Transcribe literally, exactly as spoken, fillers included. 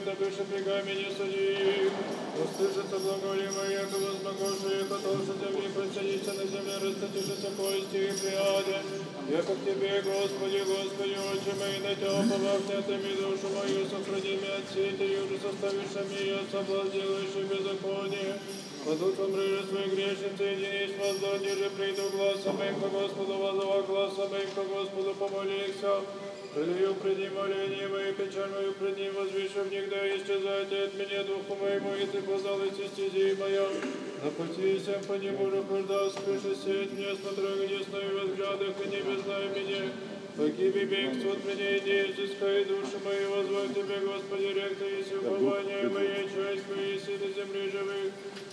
это выше прегай меня суди. Услышится глаголе мое, яко возмогоши, яко толще земли, прицелися на земле, расточишься кости и приады. Яко к тебе, Господи, Господи, Отче мой, на тебя повахни, отыми душу мою, сохрани меня от сети, юже составишь меня, соблазделаешь и беззаконие. По духу мрыжи своей грешницы, единись воздадни же, приду глазом моим ко Господу, возова глазом моим ко Господу, помолихся. Прилью пред ним моление мое, печаль мою пред ним возвышу, внегда исчезайте от меня духу моему, и ты позналась стези моя. На пути всем по нему рухожда, спеши сеть мне, смотря где стою в взглядах, и не беззнай меня. Погиби бегство от меня, иди, изыскай душу мою, возвай тебе, Господи, рек ты, еси упование мое, часть моей, си на земле живых.